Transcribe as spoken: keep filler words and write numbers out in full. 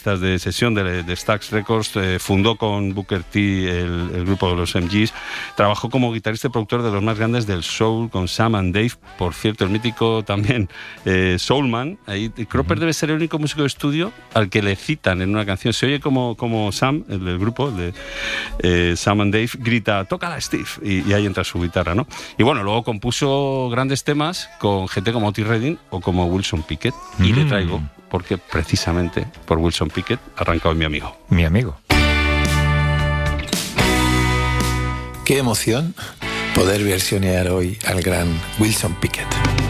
artistas de sesión de, de Stax Records, eh, fundó con Booker T el, el grupo de los M Gs, trabajó como guitarrista y productor de los más grandes del soul con Sam and Dave, por cierto, el mítico también eh, Soulman. Ahí Cropper uh-huh. debe ser el único músico de estudio al que le citan en una canción. Se oye como, como Sam, el del grupo, el de eh, Sam and Dave, grita, tócala Steve, y, y ahí entra su guitarra, ¿no? Y bueno, luego compuso grandes temas con gente como Otis Redding o como Wilson Pickett, y mm. le traigo, porque precisamente por Wilson Pickett arranca hoy mi amigo. Mi amigo. Qué emoción poder versionear hoy al gran Wilson Pickett.